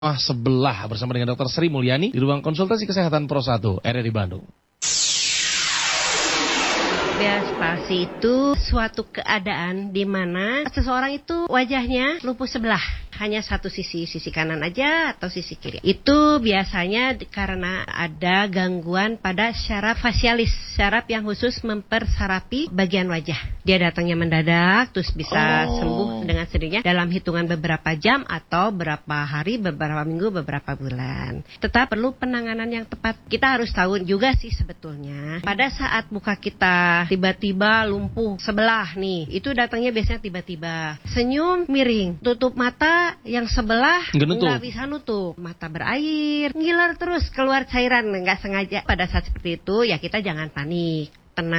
sebelah bersama dengan Dr. Sri Mulyani di ruang konsultasi kesehatan Pro 1 RRI Bandung. Spasi itu suatu keadaan di mana seseorang itu wajahnya lumpuh sebelah, hanya satu sisi kanan aja atau sisi kiri. Itu biasanya karena ada gangguan pada syaraf fasialis, syaraf yang khusus mempersarapi bagian wajah. Dia datangnya mendadak, terus bisa sembuh dengan sendirinya dalam hitungan beberapa jam atau beberapa hari, beberapa minggu, beberapa bulan. Tetap perlu penanganan yang tepat. Kita harus tahu juga sih sebetulnya pada saat muka kita tiba-tiba lumpuh sebelah nih, itu datangnya biasanya tiba-tiba. Senyum miring, tutup mata yang sebelah nggak bisa nutup, mata berair, ngiler terus, keluar cairan nggak sengaja. Pada saat seperti itu ya kita jangan panik.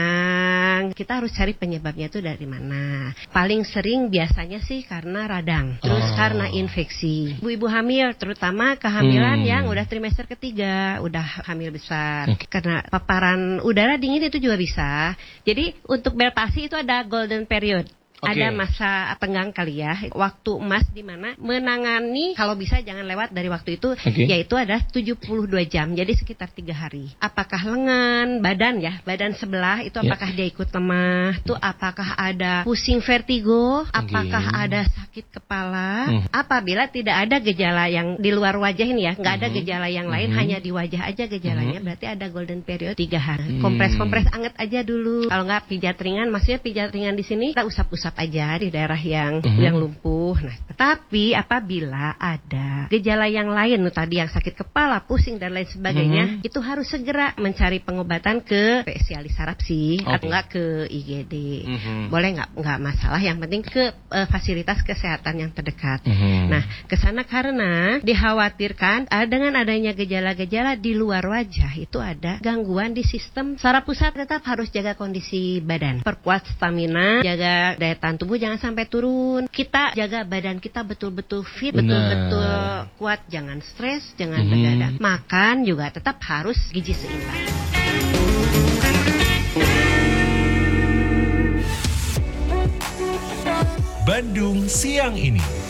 Tenang, kita harus cari penyebabnya itu dari mana. Paling sering biasanya sih karena radang, terus karena infeksi. Ibu-ibu hamil, terutama kehamilan yang udah trimester ketiga, udah hamil besar. Karena paparan udara dingin itu juga bisa. Jadi untuk Belpasi itu ada golden period. Ada masa tenggang kali ya, waktu emas di mana menangani, kalau bisa jangan lewat dari waktu itu, yaitu adalah 72 jam, jadi sekitar 3 hari. Apakah lengan, badan ya, badan sebelah itu apakah dia ikut lemah, itu apakah ada pusing vertigo, apakah ada sakit kepala. Apabila tidak ada gejala yang di luar wajah ini ya, nggak ada gejala yang lain, hanya di wajah aja gejalanya, berarti ada golden period 3 hari. Kompres-kompres anget aja dulu. Kalau nggak pijat ringan, maksudnya pijat ringan di sini kita usap-usap aja di daerah yang lumpuh. Nah, tetapi apabila ada gejala yang lain, tadi yang sakit kepala, pusing dan lain sebagainya, itu harus segera mencari pengobatan ke spesialis saraf sih, atau enggak ke IGD. Boleh nggak masalah, yang penting ke fasilitas kesehatan yang terdekat. Nah, ke sana karena dikhawatirkan dengan adanya gejala-gejala di luar wajah itu ada gangguan di sistem saraf pusat. Tetap harus jaga kondisi badan, perkuat stamina, jaga daya tahan tubuh jangan sampai turun. Kita jaga badan kita betul-betul fit, betul-betul kuat, jangan stres, jangan begadang. Makan juga tetap harus gizi seimbang. Bandung Siang Ini.